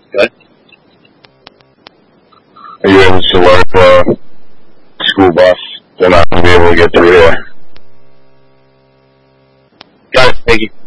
Good. Are you able to work the school bus? They're not going to be able to get through here. Got it. Thank you.